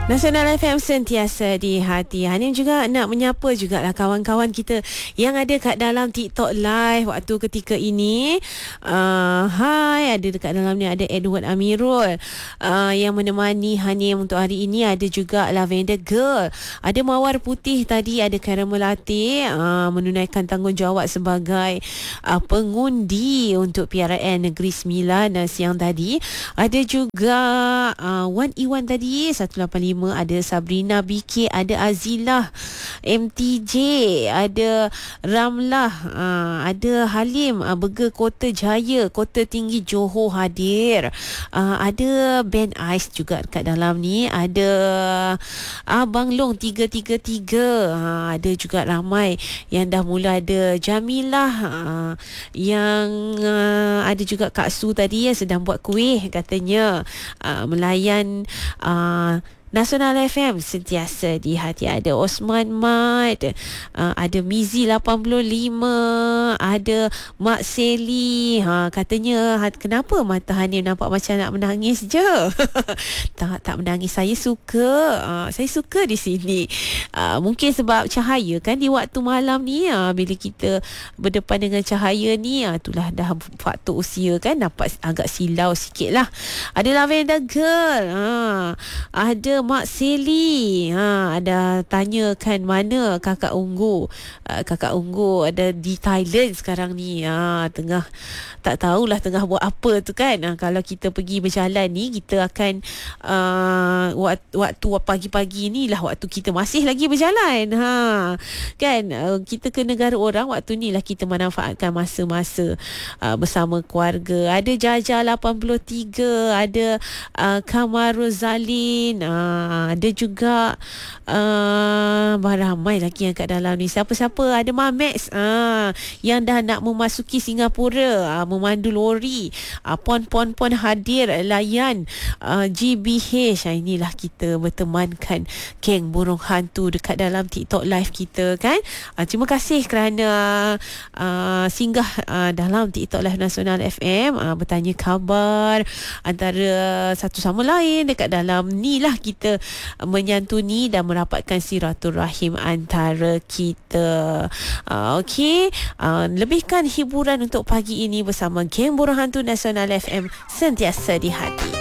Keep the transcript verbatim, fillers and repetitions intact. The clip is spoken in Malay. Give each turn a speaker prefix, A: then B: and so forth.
A: Nasional F M sentiasa di hati. Hanim juga nak menyapa jugalah kawan-kawan kita yang ada kat dalam TikTok live waktu ketika ini. Uh, hai, ada dekat dalam ni ada Edward Amirul uh, yang menemani Hanim untuk hari ini. Ada juga Lavender Girl, ada Mawar Putih tadi, ada Caramel Latte uh, menunaikan tanggungjawab sebagai uh, pengundi untuk P R N Negeri Sembilan uh, siang tadi. Ada juga uh, Wan Iwan tadi seratus lapan puluh lima, ada Sabrina B K, ada Azilah M T J, ada Ramlah, uh, ada Halim uh, Burger Kota Jaya, Kota Tinggi Johor hadir. Uh, ada Ben Ais juga kat dalam ni, ada Abang Long tiga tiga tiga, uh, ada juga ramai yang dah mula. Ada Jamilah, uh, yang uh, ada juga Kak Su tadi yang sedang buat kuih katanya, uh, melayan uh, Nasional F M sentiasa di hati. Ada Osman Mat, uh, ada Mizi lapan puluh lima, ada Mak Seli. Ha, katanya kenapa mata Hanim nampak macam nak menangis je? tak tak menangis, saya suka. Uh, saya suka di sini. Uh, mungkin sebab cahaya kan di waktu malam ni, uh, bila kita berdepan dengan cahaya ni, uh, itulah dah faktor usia kan, nampak agak silau sikit lah. Ada Lavender Girl, uh, ada Mak Seli, ha, ada tanyakan mana kakak Unggu. uh, Kakak Unggu ada di Thailand sekarang ni, ha, tengah tak tahulah tengah buat apa tu kan. Ha, kalau kita pergi berjalan ni, kita akan uh, waktu, waktu pagi-pagi ni lah waktu kita masih lagi berjalan, ha, kan. Uh, kita ke negara orang, waktu ni lah kita manfaatkan masa-masa uh, bersama keluarga. Ada Jaja lapan puluh tiga, ada uh, Kamarul Zalin, uh, ada juga uh, ramai lagi yang kat dalam ni. Siapa-siapa? Ada Mamex, uh, yang dah nak memasuki Singapura, uh, memandu lori. uh, Pon-pon-pon hadir layan uh, G B H. uh, Inilah kita bertemankan geng burung hantu dekat dalam TikTok live kita kan. uh, Terima kasih kerana uh, singgah uh, dalam TikTok live Nasional F M, uh, bertanya khabar antara satu sama lain dekat dalam ni lah kita kita menyantuni dan merapatkan silaturahim antara kita. Uh, Okey, uh, lebihkan hiburan untuk pagi ini bersama geng burung hantu Nasional F M sentiasa di hati.